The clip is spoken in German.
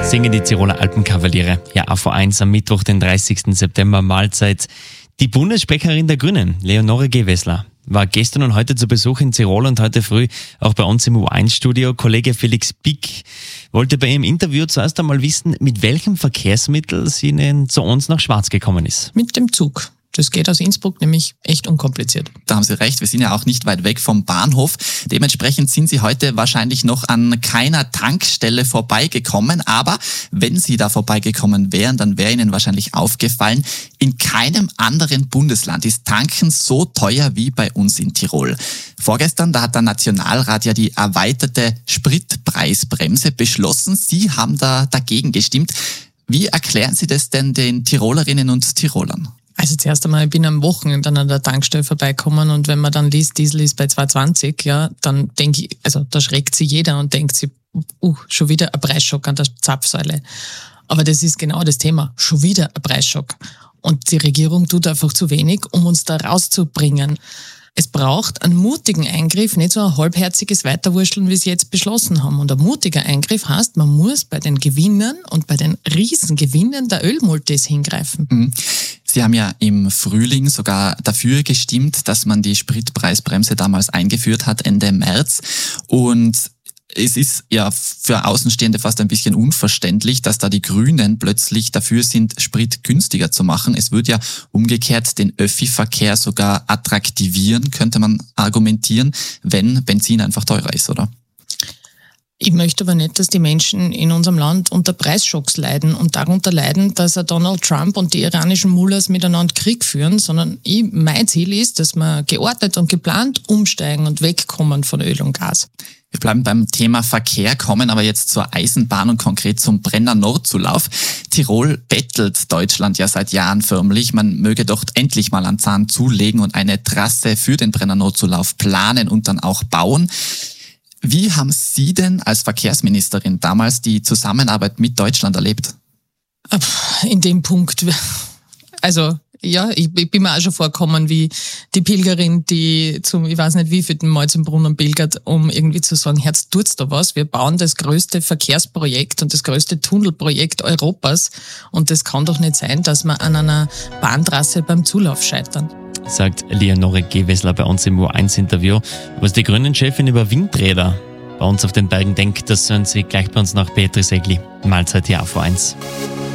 singen die Tiroler Alpenkavaliere. Ja, AV1 am Mittwoch, den 30. September, Mahlzeit. Die Bundessprecherin der Grünen, Leonore Gewessler, war gestern und heute zu Besuch in Tirol und heute früh auch bei uns im U1-Studio. Kollege Felix Pick wollte bei ihrem Interview zuerst einmal wissen, mit welchem Verkehrsmittel sie denn zu uns nach Schwarz gekommen ist. Mit dem Zug. Das geht aus Innsbruck nämlich echt unkompliziert. Da haben Sie recht, wir sind ja auch nicht weit weg vom Bahnhof. Dementsprechend sind Sie heute wahrscheinlich noch an keiner Tankstelle vorbeigekommen. Aber wenn Sie da vorbeigekommen wären, dann wäre Ihnen wahrscheinlich aufgefallen, in keinem anderen Bundesland ist Tanken so teuer wie bei uns in Tirol. Vorgestern, da hat der Nationalrat ja die erweiterte Spritpreisbremse beschlossen. Sie haben da dagegen gestimmt. Wie erklären Sie das denn den Tirolerinnen und Tirolern? Also zuerst einmal, ich bin am Wochenende an der Tankstelle vorbeikommen und wenn man dann liest, Diesel ist bei 2,20, ja, dann denke ich, also da schreckt sich jeder und denkt sich, schon wieder ein Preisschock an der Zapfsäule. Aber das ist genau das Thema, schon wieder ein Preisschock. Und die Regierung tut einfach zu wenig, um uns da rauszubringen. Es braucht einen mutigen Eingriff, nicht so ein halbherziges Weiterwurschteln, wie sie jetzt beschlossen haben. Und ein mutiger Eingriff heißt, man muss bei den Gewinnern und bei den Riesengewinnern der Ölmultis hingreifen. Sie haben ja im Frühling sogar dafür gestimmt, dass man die Spritpreisbremse damals eingeführt hat, Ende März. Und es ist ja für Außenstehende fast ein bisschen unverständlich, dass da die Grünen plötzlich dafür sind, Sprit günstiger zu machen. Es würde ja umgekehrt den Öffi-Verkehr sogar attraktivieren, könnte man argumentieren, wenn Benzin einfach teurer ist, oder? Ich möchte aber nicht, dass die Menschen in unserem Land unter Preisschocks leiden und darunter leiden, dass Donald Trump und die iranischen Mullahs miteinander Krieg führen, sondern mein Ziel ist, dass wir geordnet und geplant umsteigen und wegkommen von Öl und Gas. Wir bleiben beim Thema Verkehr, kommen aber jetzt zur Eisenbahn und konkret zum Brenner-Nord-Zulauf. Tirol bettelt Deutschland ja seit Jahren förmlich. Man möge doch endlich mal einen Zahn zulegen und eine Trasse für den Brenner-Nord-Zulauf planen und dann auch bauen. Wie haben Sie denn als Verkehrsministerin damals die Zusammenarbeit mit Deutschland erlebt? In dem Punkt, also ja, ich bin mir auch schon vorgekommen wie die Pilgerin, die ich weiß nicht wievielten Mal zum Brunnen pilgert, um irgendwie zu sagen, Herz, tut's da was? Wir bauen das größte Verkehrsprojekt und das größte Tunnelprojekt Europas und das kann doch nicht sein, dass wir an einer Bahntrasse beim Zulauf scheitern. Sagt Leonore Gewessler bei uns im U1-Interview. Was die Grünen-Chefin über Windräder bei uns auf den Bergen denkt, das hören Sie gleich bei uns nach Beatrice Egli. Mahlzeit hier auf U1.